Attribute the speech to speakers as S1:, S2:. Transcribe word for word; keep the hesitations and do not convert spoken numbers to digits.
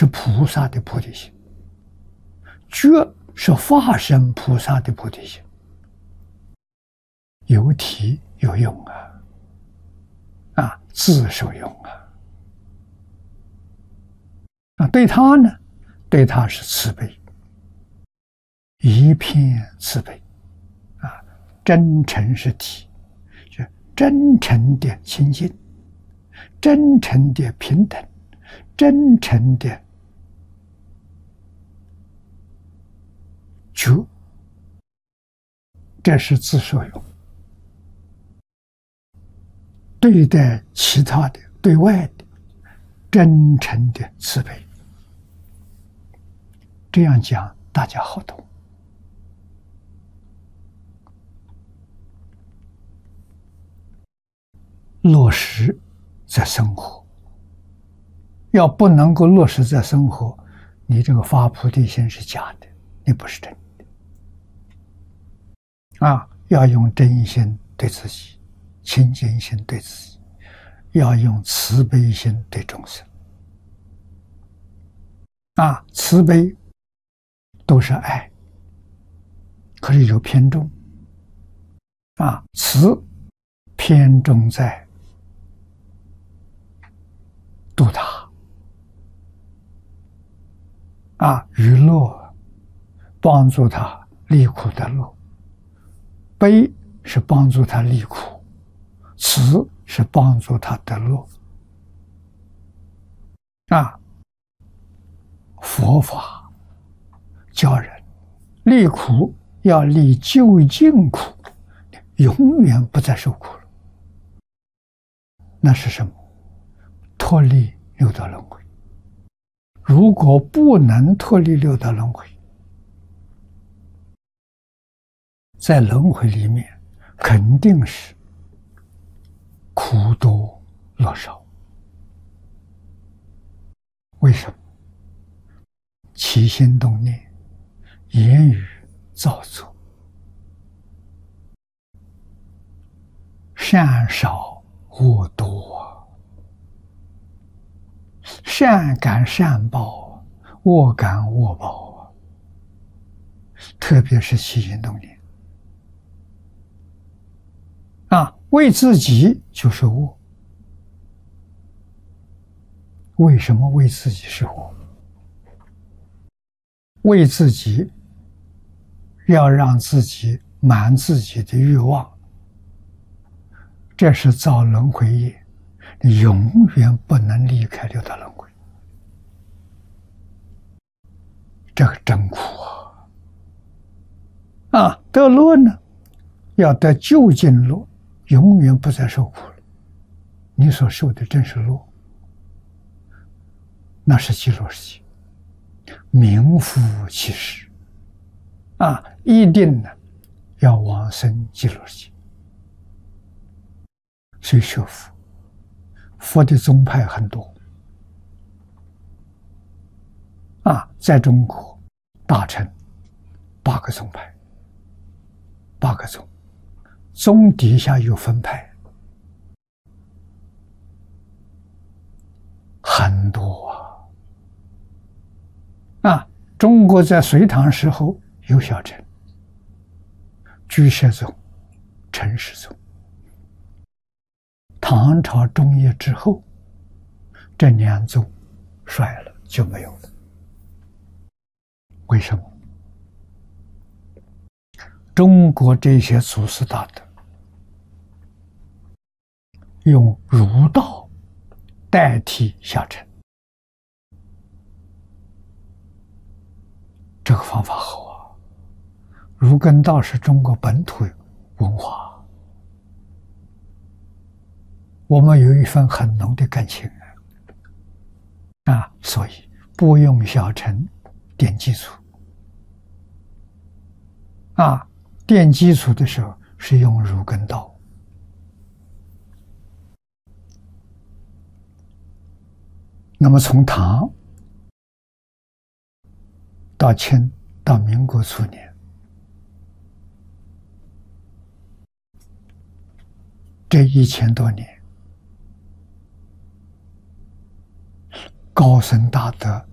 S1: 是菩萨的菩提心，觉是化身菩萨的菩提心，有体有用啊，啊，自受用啊。啊，对他呢，对他是慈悲，一片慈悲，啊，真诚是体，就真诚的亲近，真诚的平等，真诚的觉，这是自受用。对待其他的、对外的，真诚的慈悲。这样讲大家好懂。落实在生活，要不能够落实在生活，你这个发菩提心是假的，你不是真的。啊，要用真心对自己，清净心对自己，要用慈悲心对众生。啊，慈悲都是爱，可是有偏重。啊，慈偏重在度他，啊，娱乐，帮助他离苦得乐；悲是帮助他离苦，慈是帮助他得乐。啊，佛法教人离苦要离究竟苦，永远不再受苦了。那是什么？脱离六道轮回。如果不能脱离六道轮回，在轮回里面肯定是苦多乐少。为什么？起心动念，言语造作，善少恶多，善感善报，恶感恶报，特别是起心动念啊，为自己就是恶。为什么为自己是恶？为自己要让自己满自己的欲望，这是造轮回业，你永远不能离开六道轮回。这个真苦啊！啊，得乐呢，要得究竟乐，永远不再受苦了。你所受的真是乐，那是极乐世界，名副其实啊！一定呢要往生极乐世界。所以学佛，佛的宗派很多啊，在中国大乘八个宗派，八个宗，宗底下有分派，很多啊！啊，中国在隋唐时候有小乘，居士宗、陈氏宗。唐朝中叶之后，这两宗衰了，就没有了。为什么？中国这些祖师大德用儒道代替小乘，这个方法好啊！儒艮道是中国本土文化，我们有一份很浓的感情啊，所以不用小乘垫基础啊，垫基础的时候是用儒艮道。那么从唐到清到民国初年，这一千多年，高僧大德